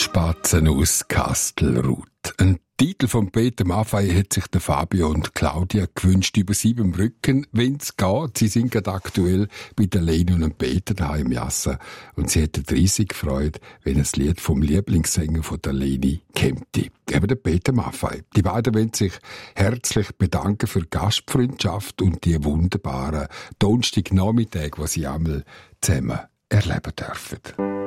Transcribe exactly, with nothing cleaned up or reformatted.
Spatzen aus Kastelruth. Ein Titel von Peter Maffay hat sich der Fabio und Claudia gewünscht über sieben Brücken, wenn's geht. Sie sind gerade aktuell bei der Leni und dem Peter daheim im Jassa. Und sie hätten riesig gefreut, wenn ein Lied vom Lieblingssänger von der Leni käme. Eben der Peter Maffay. Die beiden wollen sich herzlich bedanken für die Gastfreundschaft und die wunderbaren Donnerstagnachmittage, die sie einmal zusammen erleben dürfen.